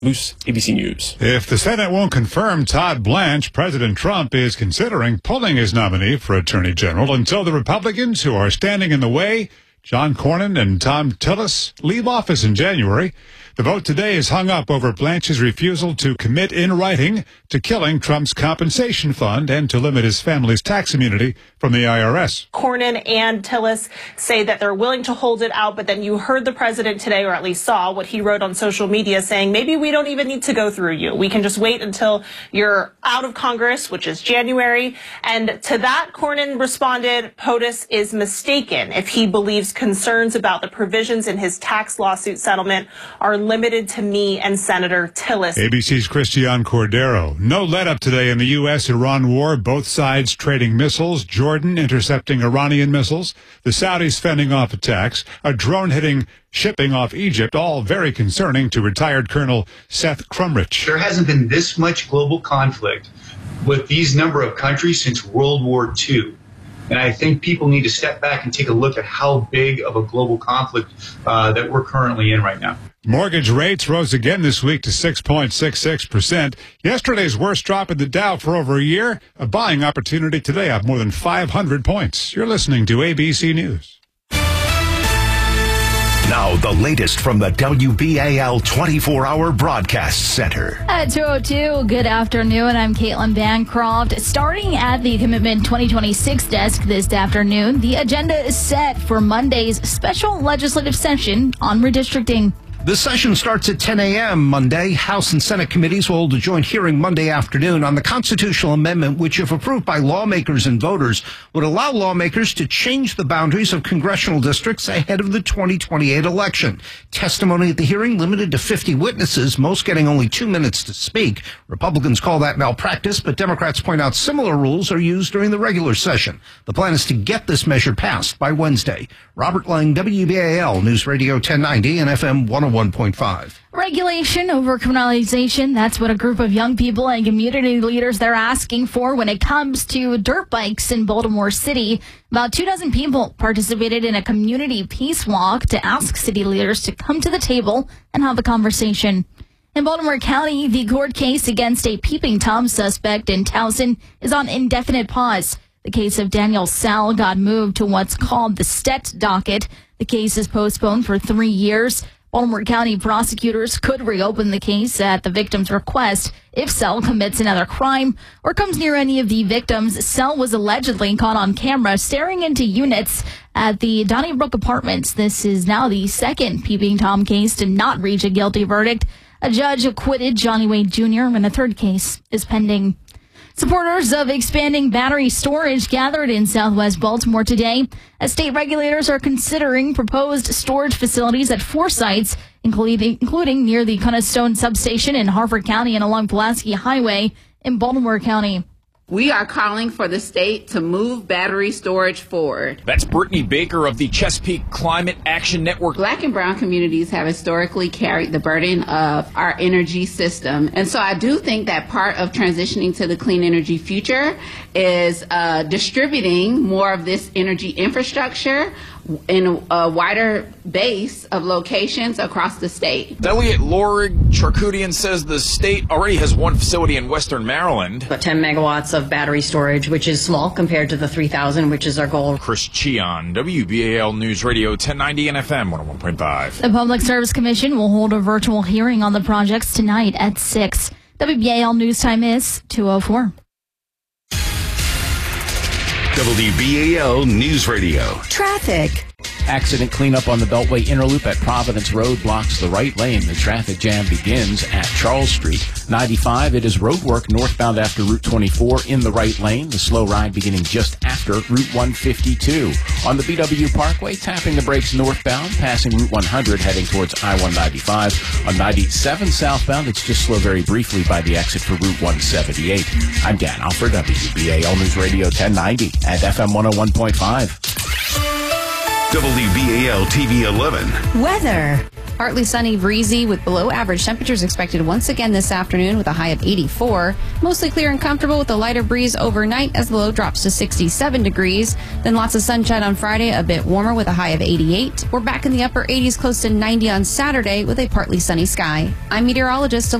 Moose, ABC News. If the Senate won't confirm Todd Blanche, President Trump is considering pulling his nominee for Attorney General until the Republicans who are standing in the way, John Cornyn and Thom Tillis, leave office in January. The vote today is hung up over Blanche's refusal to commit in writing to killing Trump's compensation fund and to limit his family's tax immunity from the IRS. Cornyn and Tillis say that they're willing to hold it out, but then you heard the president today, or at least saw what he wrote on social media, saying maybe we don't even need to go through you. We can just wait until you're out of Congress, which is January. And to that, Cornyn responded, POTUS is mistaken if he believes concerns about the provisions in his tax lawsuit settlement are limited to me and Senator Tillis. ABC's Christiane Cordero. No let-up today in the U.S.-Iran war. Both sides trading missiles. Jordan intercepting Iranian missiles. The Saudis fending off attacks. A drone hitting shipping off Egypt. All very concerning to retired Colonel Seth Crumrich. There hasn't been this much global conflict with these number of countries since World War II. And I think people need to step back and take a look at how big of a global conflict that we're currently in right now. Mortgage rates rose again this week to 6.66%. Yesterday's worst drop in the Dow for over a year. A buying opportunity today up more than 500 points. You're listening to ABC News. Now, the latest from the WBAL 24-hour broadcast center. At 2:02, good afternoon. I'm Caitlin Bancroft. Starting at the Commitment 2026 desk this afternoon, the agenda is set for Monday's special legislative session on redistricting. The session starts at 10 a.m. Monday. House and Senate committees will hold a joint hearing Monday afternoon on the constitutional amendment, which, if approved by lawmakers and voters, would allow lawmakers to change the boundaries of congressional districts ahead of the 2028 election. Testimony at the hearing limited to 50 witnesses, most getting only 2 minutes to speak. Republicans call that malpractice, but Democrats point out similar rules are used during the regular session. The plan is to get this measure passed by Wednesday. Robert Lang, WBAL News Radio 1090 and FM 101.5. Regulation over criminalization. That's what a group of young people and community leaders they're asking for when it comes to dirt bikes in Baltimore City. About 24 people participated in a community peace walk to ask city leaders to come to the table and have a conversation. In Baltimore County, the court case against a peeping Tom suspect in Towson is on indefinite pause. The case of Daniel Sal got moved to what's called the Stett docket. The case is postponed for 3 years. Baltimore County prosecutors could reopen the case at the victim's request if Sal commits another crime or comes near any of the victims. Sal was allegedly caught on camera staring into units at the Donnybrook Apartments. This is now the second Peeping Tom case to not reach a guilty verdict. A judge acquitted Johnny Wade Jr. and a third case is pending. Supporters of expanding battery storage gathered in southwest Baltimore today as state regulators are considering proposed storage facilities at 4 sites, including near the Cunnistone substation in Harford County and along Pulaski Highway in Baltimore County. We are calling for the state to move battery storage forward. That's Brittany Baker of the Chesapeake Climate Action Network. Black and brown communities have historically carried the burden of our energy system. And so I do think that part of transitioning to the clean energy future is distributing more of this energy infrastructure in a wider base of locations across the state. Elliot Lorig Charcudian says the state already has one facility in western Maryland. About 10 megawatts of battery storage, which is small compared to the 3,000, which is our goal. Chris Cheon, WBAL News Radio 1090 and FM 101.5. The Public Service Commission will hold a virtual hearing on the projects tonight at 6. WBAL News Time is 2:04. WBAL News Radio. Traffic. Accident cleanup on the Beltway Interloop at Providence Road blocks the right lane. The traffic jam begins at Charles Street. 95, it is road work northbound after Route 24 in the right lane. The slow ride beginning just after Route 152. On the BW Parkway, tapping the brakes northbound, passing Route 100, heading towards I-195. On 97 southbound, it's just slow very briefly by the exit for Route 178. I'm Dan Alford, WBAL News Radio 1090 at FM 101.5. WBAL TV 11. Weather. Partly sunny, breezy, with below average temperatures expected once again this afternoon with a high of 84. Mostly clear and comfortable with a lighter breeze overnight as the low drops to 67 degrees. Then lots of sunshine on Friday, a bit warmer with a high of 88. We're back in the upper 80s, close to 90 on Saturday with a partly sunny sky. I'm meteorologist